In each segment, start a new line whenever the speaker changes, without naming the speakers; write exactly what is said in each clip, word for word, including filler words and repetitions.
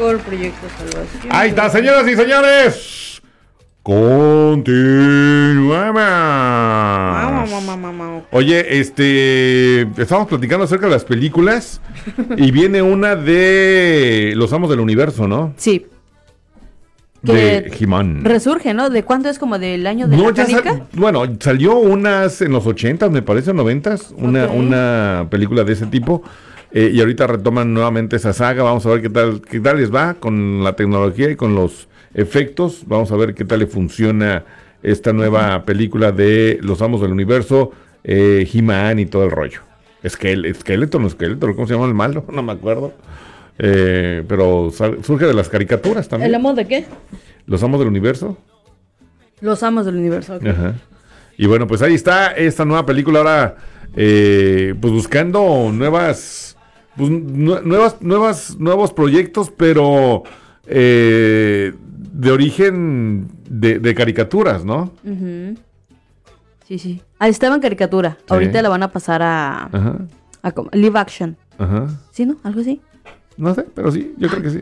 Michael, Proyecto Salvación.
Ahí está, señoras y señores. Continuemos. Oye, este, estamos platicando acerca de las películas y viene una de Los Amos del Universo, ¿no?
Sí.
De He-Man.
Resurge, ¿no? ¿De cuándo es? ¿Como del año de
no,
la
ya
canica?
sal, Bueno, salió unas en los ochentas, me parece, noventas, una,
Okay.
una película de ese tipo. Eh, y ahorita retoman nuevamente esa saga. Vamos a ver qué tal, qué tal les va con la tecnología y con los efectos. Vamos a ver qué tal le funciona esta nueva película de Los Amos del Universo, eh, He-Man y todo el rollo. Esquel, Skeleton, Skeleton, ¿cómo se llama el malo? No me acuerdo. Eh, pero sal, surge de las caricaturas también.
¿El amo de qué?
Los Amos del Universo.
Los Amos del Universo. Okay.
Ajá. Y bueno, pues ahí está esta nueva película ahora, eh, pues buscando nuevas, pues, nu- nuevas, nuevas, nuevos proyectos, pero eh, de origen de, de caricaturas, ¿no?
Uh-huh. Sí, sí. Ah, estaba en caricatura.
Sí.
Ahorita la van a pasar a,
Ajá,
a como- live action.
ajá.
¿Sí, no? ¿Algo así?
No sé, pero sí, yo creo que sí.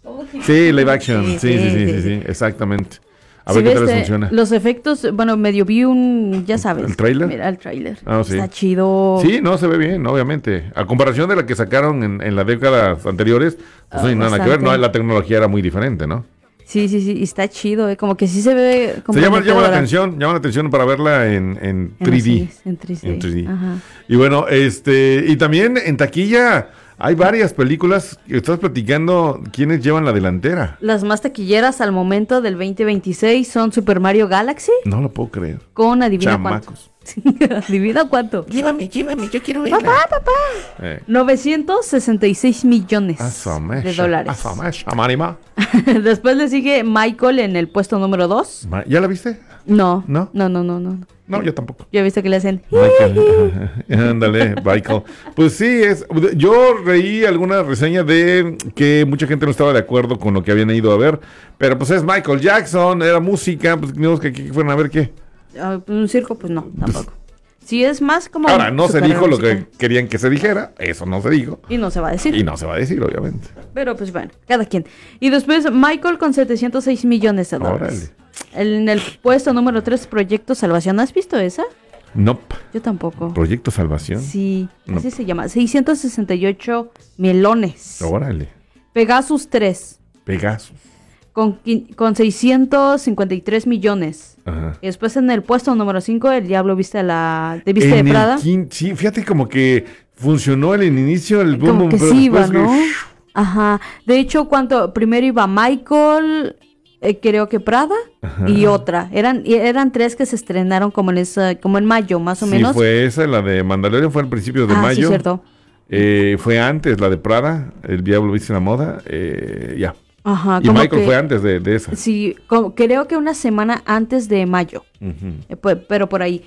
Sí, live action. Sí, sí, sí, sí, sí, sí, exactamente. A ver
Sí,
qué tal les
ves, eh,
funciona.
Los efectos, bueno, medio vi un, ya sabes.
¿El tráiler?
Mira, el tráiler.
Ah, sí.
Está chido.
Sí, no, se ve bien, obviamente. A comparación de la que sacaron en, en las décadas anteriores, pues no hay
Ah,
nada que ver,
bastante.
no, la tecnología era muy diferente, ¿no?
Sí, sí, sí, y está chido, eh. Como que sí se ve como
Se llama, llama la
prometedora.
atención, llama la atención para verla en, en
En
tres D.
así, en tres D.
En tres D.
Ajá.
Y bueno, este, y también en taquilla hay varias películas. Estás platicando quiénes llevan la delantera.
Las más taquilleras al momento del veinte veintiséis son Super Mario Galaxy
No lo puedo creer.
con adivina
Chamacos.
cuánto. ¿Adivina cuánto?
Llévame, llévame, yo quiero verla.
Papá, papá.
Eh.
novecientos sesenta y seis millones
Asomecha,
de dólares.
asomecha, marima.
Después le sigue Michael en el puesto número dos.
Ma- ¿Ya la viste?
No,
¿No?
no, no, no, no.
No, yo tampoco.
Yo he visto que le hacen.
Michael. Ándale, Michael. Pues sí, es. Yo reí alguna reseña de que mucha gente no estaba de acuerdo con lo que habían ido a ver, pero pues es Michael Jackson, era música, pues teníamos que, que fueran a ver qué.
Ah, un circo, pues no, tampoco. Sí, es más como.
Ahora, no
su
se
carrera
dijo lo
musical.
que querían que se dijera, eso no se dijo.
Y no se va a decir.
Y no se va a decir, obviamente.
Pero pues bueno, cada quien. Y después Michael con setecientos seis millones de dólares. En el puesto número tres, Proyecto Salvación. ¿Has visto esa?
Nope.
Yo tampoco.
Proyecto Salvación.
Sí,
No.
así se llama. seiscientos sesenta y ocho melones.
Órale.
Pegasus tres.
Pegasus.
Con, quin- con seiscientos cincuenta y tres millones.
Ajá.
Y después en el puesto número cinco, El Diablo Viste a la de Viste
En
de
el
Prada.
quin- sí, fíjate como que funcionó el inicio, el boom,
Como
boom,
que
pero
sí iba,
después
¿no?
que-
Ajá. De hecho, cuando primero iba Michael, eh, creo que Prada y otra. Eran y eran tres que se estrenaron como en esa, como en mayo, más o
Sí,
menos.
fue esa, la de Mandalorian fue al principio de
ah,
mayo.
sí, cierto.
Eh, fue antes la de Prada, El Diablo Viste la Moda, eh, ya.
Ajá.
Y
como
Michael
que-
fue antes de, de esa.
Sí, como- creo que una semana antes de mayo.
Ujú.
Eh, pues, pero por ahí.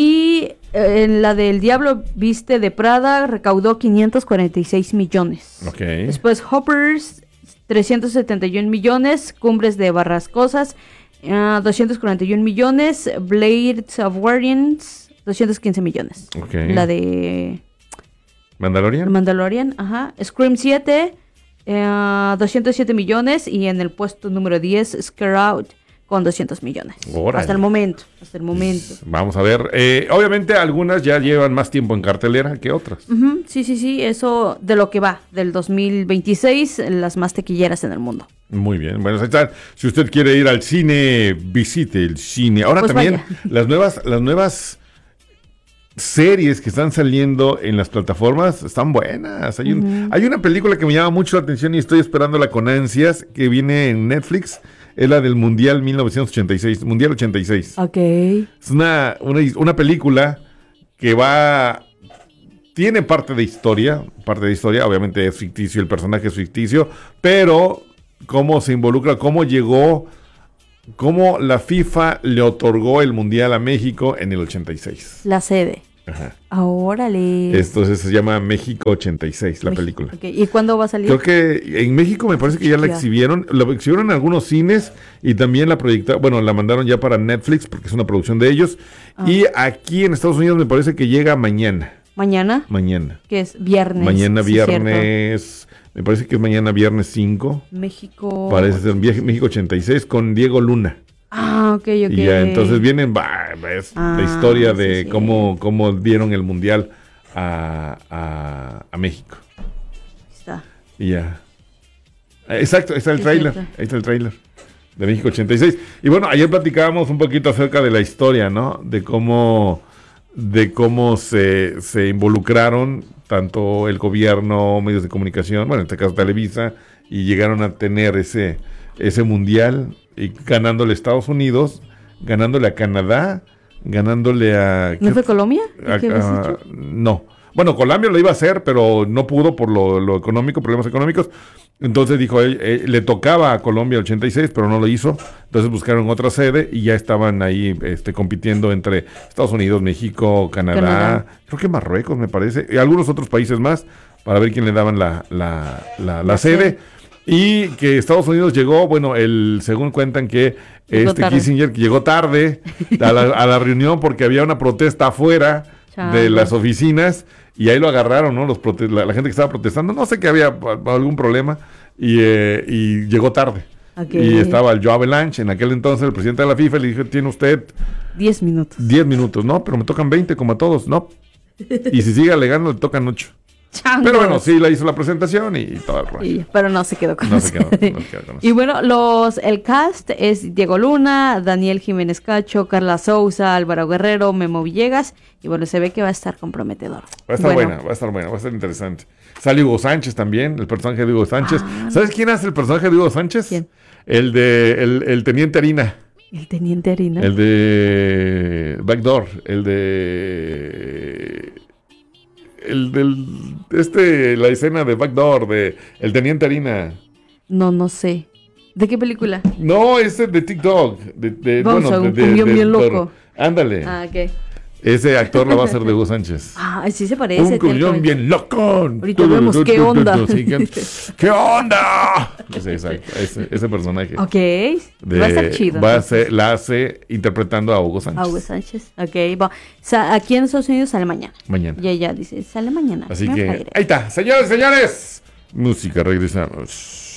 Y eh, en la del Diablo Viste de Prada recaudó quinientos cuarenta y seis millones.
Ok.
Después Hoppers, trescientos setenta y un millones. Cumbres de Barrascosas, ah, doscientos cuarenta y un millones. Blades of Guardians, doscientos quince millones.
Ok.
La de
¿Mandalorian?
Mandalorian, ajá. Scream siete, eh, doscientos siete millones. Y en el puesto número diez, Scare Out, con doscientos millones.
Órale.
Hasta el momento, hasta el momento.
Vamos a ver. Eh, obviamente algunas ya llevan más tiempo en cartelera que otras.
Ujú, sí, sí, sí, eso de lo que va, del dos mil veintiséis, las más tequilleras en el mundo.
Muy bien. Bueno, ahí está. Si usted quiere ir al cine, visite el cine. Ahora
Pues
también
vaya.
las nuevas, las nuevas series que están saliendo en las plataformas están buenas. Hay, un- hay una película que me llama mucho la atención y estoy esperándola con ansias, que viene en Netflix. Es la del Mundial mil novecientos ochenta y seis. Mundial ochenta y seis.
Ok.
Es una, una, una película que va... Tiene parte de historia, parte de historia, obviamente es ficticio, el personaje es ficticio, pero cómo se involucra, cómo llegó, cómo la FIFA le otorgó el Mundial a México en el ochenta y seis.
La sede.
Ajá.
Ah, órale.
Entonces se llama México ochenta y seis, la
México,
película.
ok. ¿Y cuándo va a salir?
Creo que en México me parece que ya la
Ya.
exhibieron, la exhibieron en algunos cines y también la proyectaron, bueno, la mandaron ya para Netflix porque es una producción de ellos.
Ah.
Y aquí en Estados Unidos me parece que llega mañana,
Mañana,
mañana.
que es viernes.
Mañana
sí, cierto.
viernes Me parece que es mañana viernes cinco.
México.
Parece ser viaje México ochenta y seis con Diego Luna.
Ah, ok, ok.
Y ya, entonces vienen, bah, es
Ah,
la historia
sí,
de
sí.
cómo, cómo dieron el mundial a, a, a México.
Ahí está.
Y ya. Exacto, ahí está el
Sí,
tráiler.
cierto.
Ahí está el tráiler de México ochenta y seis. Y bueno, ayer platicábamos un poquito acerca de la historia, ¿no? De cómo, de cómo se, se involucraron tanto el gobierno, medios de comunicación, bueno, en este caso Televisa, y llegaron a tener ese, ese mundial, y ganándole a Estados Unidos, ganándole a Canadá, ganándole a...
¿No
¿qué
fue Colombia?
a-
¿Qué habías
a-
dicho?
no. Bueno, Colombia lo iba a hacer, pero no pudo por lo, lo económico, problemas económicos. Entonces dijo, él, eh, le tocaba a Colombia ochenta y seis, pero no lo hizo. Entonces buscaron otra sede y ya estaban ahí este, compitiendo entre Estados Unidos, México, Canadá,
Canadá.
creo que Marruecos me parece, y algunos otros países más, para ver quién le daban la, la, la, la
La
sede.
sede.
Y que Estados Unidos llegó, bueno, el según cuentan que
Llegó
este
tarde.
Kissinger llegó tarde a la, a la reunión porque había una protesta afuera de
Chale.
las oficinas y ahí lo agarraron, ¿no? Los prote- la, la gente que estaba protestando, no sé que había a- algún problema y, eh, y llegó tarde.
Ok.
Y estaba el Joe Avalanche, en aquel entonces el presidente de la FIFA, le dijo, tiene usted
Diez minutos.
diez minutos, ¿no? Pero me tocan veinte como a todos, ¿no? Y si sigue alegando, le tocan ocho.
Changos.
Pero bueno, sí, le hizo la presentación y, y todo el rollo.
Y- pero no se quedó con
No se quedó,
nosotros.
no se quedó con nosotros.
Y bueno, los, el cast es Diego Luna, Daniel Jiménez Cacho, Carla Souza, Álvaro Guerrero, Memo Villegas. Y bueno, se ve que va a estar comprometedor.
Va a estar
Bueno,
buena, va a estar buena, va a estar interesante. Sale Hugo Sánchez también, el personaje de Hugo Sánchez. ¿Sabes quién hace el personaje de Hugo Sánchez?
Ah, ¿Quién?
El de el, el teniente Harina,
El teniente Harina.
el de Backdoor, el de el del este la escena de Backdoor de el teniente Harina.
No, no sé. ¿De qué película?
No, ese de TikTok, de, de
Vamos
bueno,
a un
de- de-
cumbión
de-
bien
de-
loco.
Ándale.
Ah, ok.
Ese actor la va a hacer de Hugo Sánchez.
Ah, sí se parece.
Un
tiene
culión
cabello.
bien loco.
Ahorita vemos qué onda.
Sí, ¿qué, qué onda? Sí, exacto. Ese, ese personaje.
Ok.
de-
va a estar chido.
va a
entonces.
ser- la hace interpretando a Hugo Sánchez.
A Hugo Sánchez. Ok. Va. Sa- aquí en Estados Unidos sale mañana.
Mañana.
Y ella dice, sale mañana.
Así
Me
que
va a ir.
ahí está. Señores, señores. Música, regresamos.